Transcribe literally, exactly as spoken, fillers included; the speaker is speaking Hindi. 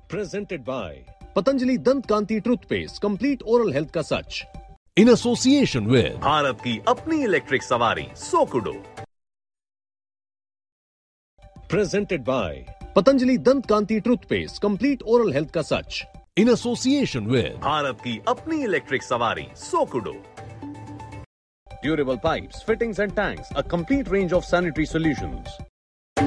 Presented by Patanjali Dant Kanti Toothpaste, complete oral health का सच. In association with भारत की अपनी इलेक्ट्रिक सवारी सोकुडो. Presented by Patanjali Dant Kanti Toothpaste, complete oral health का सच. In association with भारत की अपनी इलेक्ट्रिक सवारी सोकुडो. Durable pipes, fittings and tanks, a complete range of sanitary solutions.